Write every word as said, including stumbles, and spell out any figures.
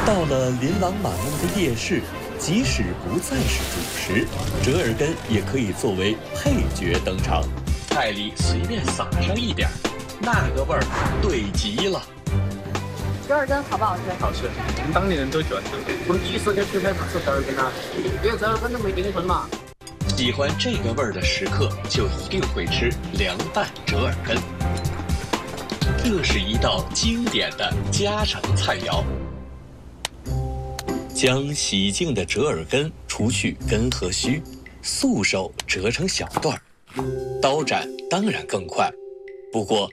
到了琳琅满目的夜市，即使不再是主食，折耳根也可以作为配角登场。菜里随便撒上一点，那个味儿对极了。 折耳根好不好吃？ 好吃，我们当地人都喜欢吃。 我们第一时间去开始吃折耳根了，因为折耳根都没给你分嘛。 喜欢这个味儿的食客，就一定会吃凉拌折耳根。这是一道经典的家常菜肴。将洗净的折耳根除去根和须，素手折成小段儿，刀斩当然更快。不过